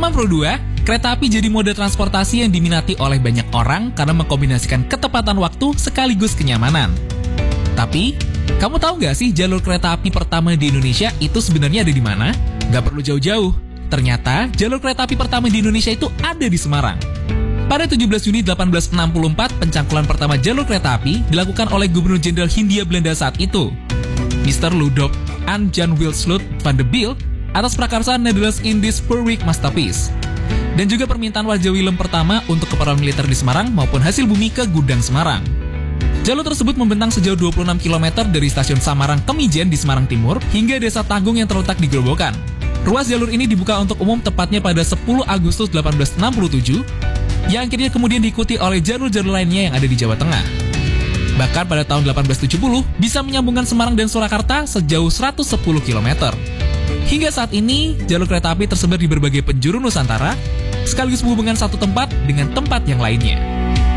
Teman Pro 2, kereta api jadi mode transportasi yang diminati oleh banyak orang karena mengkombinasikan ketepatan waktu sekaligus kenyamanan. Tapi, kamu tahu nggak sih jalur kereta api pertama di Indonesia itu sebenarnya ada di mana? Nggak perlu jauh-jauh. Ternyata, jalur kereta api pertama di Indonesia itu ada di Semarang. Pada 17 Juni 1864, pencangkulan pertama jalur kereta api dilakukan oleh Gubernur Jenderal Hindia Belanda saat itu, Mr. Ludwig and Jan Wilsloot van de Biel, atas prakarsa Nederlands Indisch Spoorweg Masterpiece. Dan juga permintaan Raja Willem pertama untuk keperluan militer di Semarang maupun hasil bumi ke gudang Semarang. Jalur tersebut membentang sejauh 26 km dari stasiun Samarang Kemijen di Semarang Timur hingga Desa Tanggung yang terletak di Grobogan. Ruas jalur ini dibuka untuk umum tepatnya pada 10 Agustus 1867, yang akhirnya kemudian diikuti oleh jalur-jalur lainnya yang ada di Jawa Tengah. Bahkan pada tahun 1870 bisa menyambungkan Semarang dan Surakarta sejauh 110 km. Hingga saat ini, jalur kereta api tersebar di berbagai penjuru Nusantara, sekaligus menghubungkan satu tempat dengan tempat yang lainnya.